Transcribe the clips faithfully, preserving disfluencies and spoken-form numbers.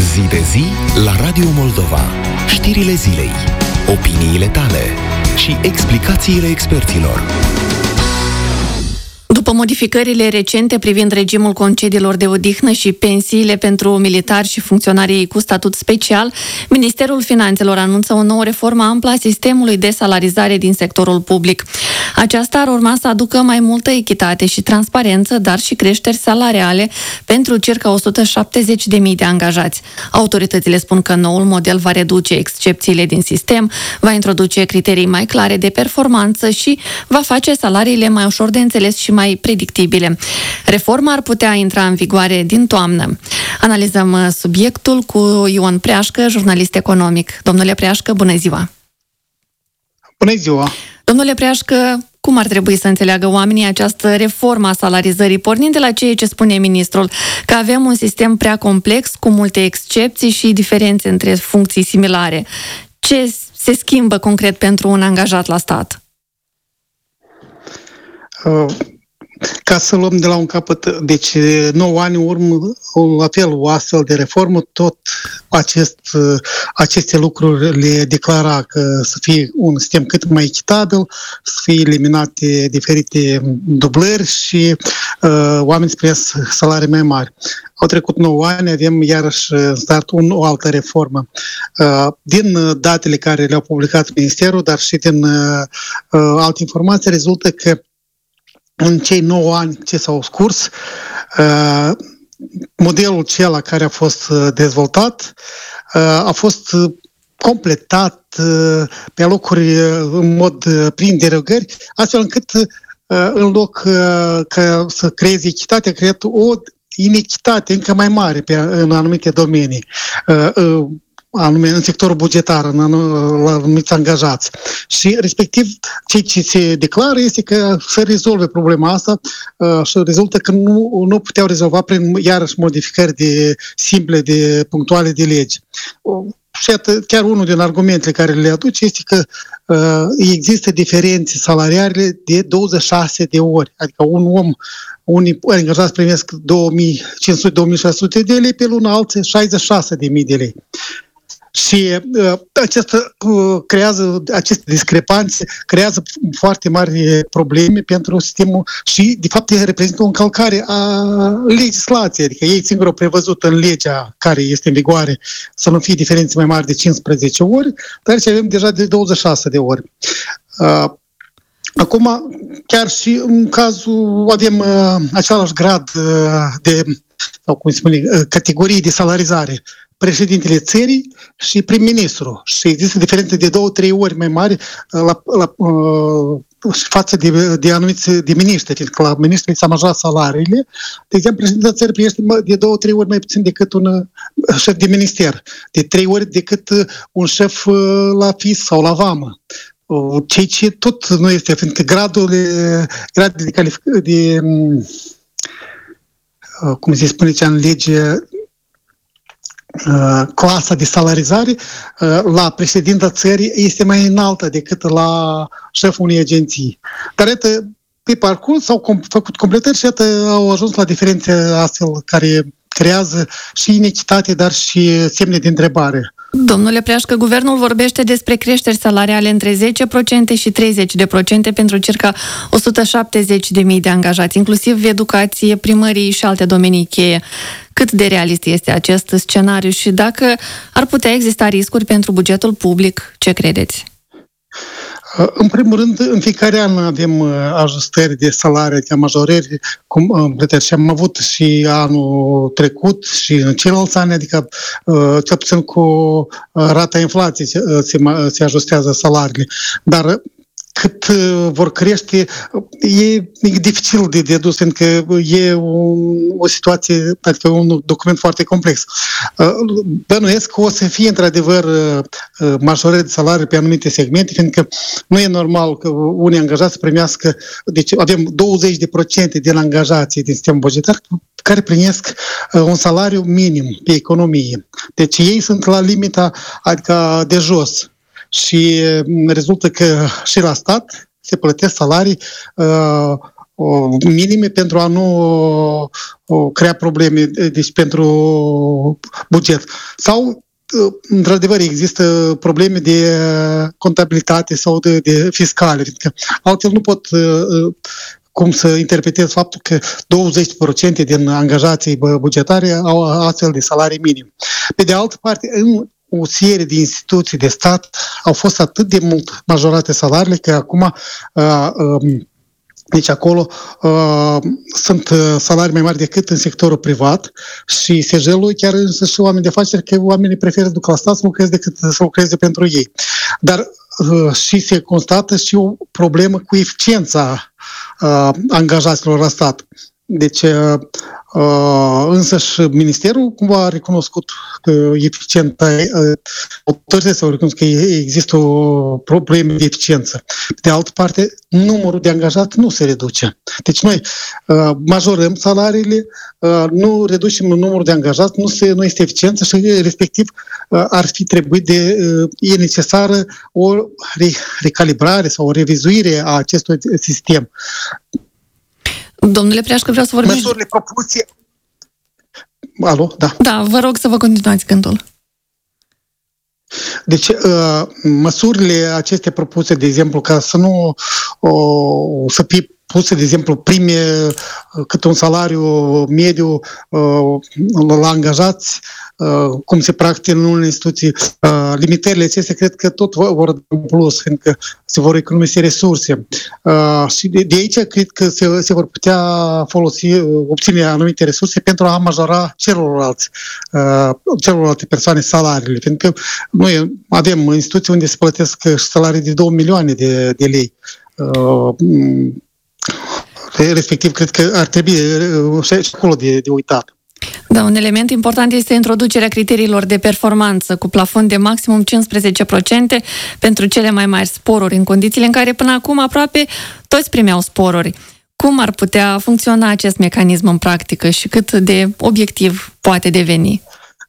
Zi de zi la Radio Moldova. Știrile zilei, opiniile tale și explicațiile experților. După modificările recente privind regimul concediilor de odihnă și pensiile pentru militari și funcționarii cu statut special, Ministerul Finanțelor anunță o nouă reformă amplă a sistemului de salarizare din sectorul public. Aceasta ar urma să aducă mai multă echitate și transparență, dar și creșteri salariale pentru circa o sută șaptezeci de mii de angajați. Autoritățile spun că noul model va reduce excepțiile din sistem, va introduce criterii mai clare de performanță și va face salariile mai ușor de înțeles și mai predictibile. Reforma ar putea intra în vigoare din toamnă. Analizăm subiectul cu Ion Preașcă, jurnalist economic. Domnule Preașcă, bună ziua! Bună ziua! Domnule Preașcă, cum ar trebui să înțeleagă oamenii această reformă a salarizării, pornind de la ceea ce spune ministrul, că avem un sistem prea complex, cu multe excepții și diferențe între funcții similare? Ce se schimbă concret pentru un angajat la stat? Uh. Ca să luăm de la un capăt, deci nouă ani în urmă, la fel, o astfel de reformă, tot acest, aceste lucruri le declara că să fie un sistem cât mai echitabil, să fie eliminate diferite dublări și uh, oamenii să primesc salarii mai mari. Au trecut nouă ani, avem iarăși în start un, o altă reformă. Uh, din datele care le-au publicat Ministerul, dar și din uh, alte informații, rezultă că în cei nouă ani ce s-au scurs, modelul acela care a fost dezvoltat a fost completat pe locuri în mod prin derogări, astfel încât în loc ca să creeze echitate, a creat o inechitate încă mai mare pe, în anumite domenii, anume în sectorul bugetar, în anumiți angajați. Și respectiv, ceea ce se declară este că să rezolve problema asta uh, și rezultă că nu, nu puteau rezolva prin, iarăși, modificări de simple, de punctuale de legi. Uh, și atât, chiar unul din argumentele care le aduce este că uh, există diferențe salariale de douăzeci și șase de ori. Adică un om, unii angajați primesc două mii cinci sute - două mii șase sute de lei pe lună, alții șaizeci și șase de mii de lei. Și uh, acesta uh, creează, aceste discrepanțe creează foarte mari probleme pentru sistemul și, de fapt, reprezintă o încălcare a legislației. Adică ei singur au prevăzut în legea care este în vigoare să nu fie diferențe mai mari de cincisprezece ori, dar aici avem deja de douăzeci și șase de ori. Uh, acum, chiar și în cazul avem uh, același grad uh, de, sau cum se spune, uh, categorii de salarizare, președintele țării și prim-ministru. Și există diferențe de două, trei ori mai mari la, la, uh, față de, de anumiți de miniștri, fiindcă la miniștri s-a majorat salariile. De exemplu, președintele țării primește de două, trei ori mai puțin decât un șef de minister, de trei ori decât un șef la fisc sau la vamă. Ceea ce tot nu este, fiindcă gradul de, gradul de calificare, de, cum se spune ce în lege, clasa de salarizare la președinta țării este mai înaltă decât la șeful unei agenții. Dar iată, pe parcurs s-au făcut completări și iată au ajuns la diferențe astfel care creează și inechitate, dar și semne de întrebare. Domnule Preașcă, guvernul vorbește despre creșteri salariale între zece la sută și treizeci la sută pentru circa o sută șaptezeci de mii de angajați, inclusiv educație, primării și alte domenii cheie. Cât de realist este acest scenariu și dacă ar putea exista riscuri pentru bugetul public, ce credeți? În primul rând, în fiecare an avem ajustări de salarii, de majorări, cum și am avut și anul trecut și în ceilalți ani, adică cel puțin cu rata inflației se, se ajustează salariile. Dar cât vor crește, e dificil de dedus, pentru că e o, o situație, adică un document foarte complex. Bănuiesc că o să fie într-adevăr majorări de salarii pe anumite segmente, fiindcă nu e normal că unii angajați să primească, deci avem douăzeci la sută din angajații din sistemul bugetar care primesc un salariu minim pe economie. Deci ei sunt la limita, adică de jos. Și rezultă că și la stat se plătesc salarii uh, minime pentru a nu crea probleme, deci pentru buget. Sau, într-adevăr, există probleme de contabilitate sau de, de fiscale, pentru că altfel nu pot cum să interpretez faptul că douăzeci la sută din angajații bugetari au astfel de salarii minim. Pe de altă parte, în o serie de instituții de stat au fost atât de mult majorate salariile că acum uh, uh, deci acolo uh, sunt salarii mai mari decât în sectorul privat și S J L-ul chiar însă și oameni de afaceri că oamenii preferă să ducă la stat să lucreze decât să lucreze pentru ei. Dar uh, și se constată și o problemă cu eficiența uh, angajaților la stat. Deci, uh, însă și Ministerul cumva a recunoscut că eficiența, uh, autoritățile s-au recunoscut că există o problemă de eficiență. De altă parte, numărul de angajați nu se reduce. Deci noi uh, majorăm salariile, uh, nu reducem numărul de angajați, nu, se, nu este eficiență și respectiv uh, ar fi trebuit de, uh, e necesară o re- recalibrare sau o revizuire a acestui sistem. Domnule Preașcă, vreau să vorbim... Măsurile propuse... Alo, da. Da, vă rog să vă continuați gândul. Deci, uh, măsurile acestea propuse, de exemplu, ca să nu uh, să fie puse, de exemplu, prime cât un salariu mediu uh, la angajați, uh, cum se practică în unele instituții, uh, limitările acestea cred că tot vor da în plus, fiindcă se vor economisi resurse. Uh, și de, de aici cred că se, se vor putea folosi, obține anumite resurse pentru a majora celorlalți, uh, celorlalte persoane salariile, fiindcă noi avem instituții unde se plătesc salarii de două milioane de, de lei. Uh, Respectiv, cred că ar trebui și acolo de, de uitat. Da, un element important este introducerea criteriilor de performanță cu plafon de maximum cincisprezece la sută pentru cele mai mari sporuri, în condițiile în care până acum aproape toți primeau sporuri. Cum ar putea funcționa acest mecanism în practică și cât de obiectiv poate deveni?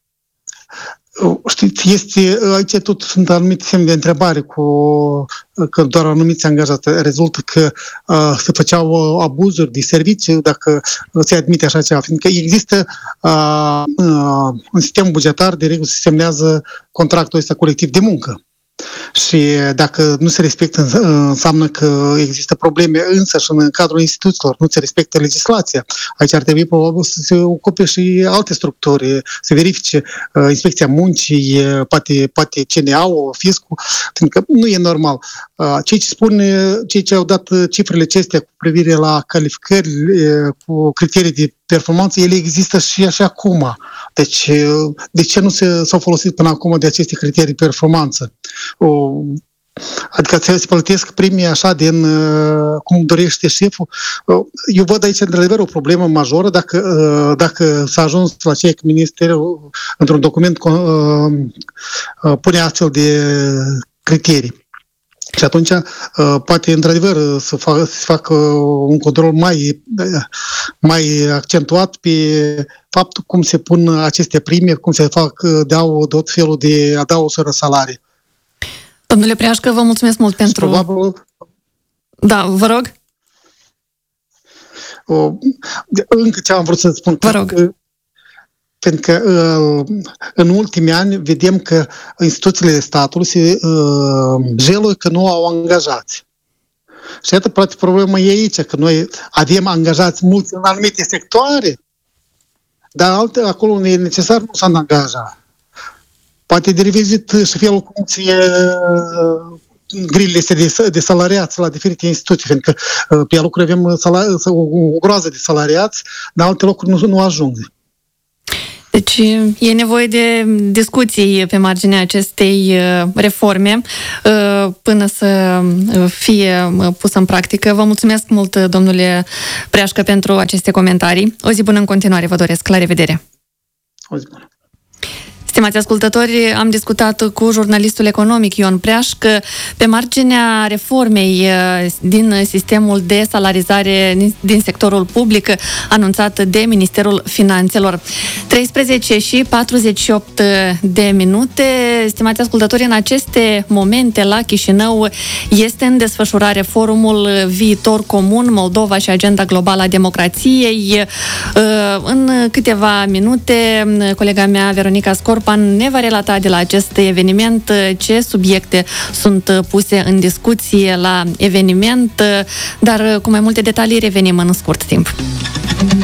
Știți, este, aici tot sunt anumite semne de întrebare cu că doar anumiți angajați. Rezultă că uh, se făceau abuzuri de serviciu dacă se admite așa ceva. Fiindcă există uh, uh, un sistem bugetar, de regulă se semnează contractul ăsta colectiv de muncă. Și dacă nu se respectă, înseamnă că există probleme însă și în cadrul instituțiilor, nu se respectă legislația. Aici ar trebui probabil să se ocupe și alte structuri, să verifice uh, inspecția muncii, poate, poate C N A-ul, fiscul, pentru că nu e normal. Uh, cei ce spun, cei ce au dat cifrele acestea cu privire la calificări, uh, cu criterii de performanță, ele există și așa acum. Deci, de ce nu se, s-au folosit până acum de aceste criterii de performanță? O, adică se plătesc premii așa din cum dorește șeful. Eu văd aici, într-adevăr, o problemă majoră dacă, dacă s-a ajuns la ceea că Ministerul, într-un document, pune astfel de criterii. Și atunci, poate, într-adevăr, să, fac, să facă un control mai, mai accentuat pe faptul cum se pun aceste prime, cum se fac, dau tot felul de adaosuri la salarii. Domnule Preașcă, vă mulțumesc mult pentru... Probabil... Da, vă rog. O, încă ce am vrut să spun. Vă rog. Că, pentru că în ultimii ani vedem că instituțiile de statului se uh, jeluie că nu au angajați. Și iată, poate, problema e aici, că noi avem angajați mulți în anumite sectoare, dar alte, acolo unde e necesar nu s-au angajat. Poate de revizit și felul cum se grilele astea de, de salariați la diferite instituții, pentru că pe locuri avem salari, o, o groază de salariați, dar alte locuri nu, nu ajung. Deci e nevoie de discuții pe marginea acestei reforme până să fie pusă în practică. Vă mulțumesc mult, domnule Preașcă, pentru aceste comentarii. O zi bună în continuare vă doresc. La revedere! O zi bună! Stimați ascultători, am discutat cu jurnalistul economic Ion Preașc pe marginea reformei din sistemul de salarizare din sectorul public anunțat de Ministerul Finanțelor. treisprezece și patruzeci și opt de minute. Stimați ascultători, în aceste momente la Chișinău este în desfășurare forumul Viitor Comun, Moldova și Agenda Globală a Democrației. În câteva minute, colega mea, Veronica Scorpan, ne va relata de la acest eveniment ce subiecte sunt puse în discuție la eveniment, dar cu mai multe detalii revenim în scurt timp.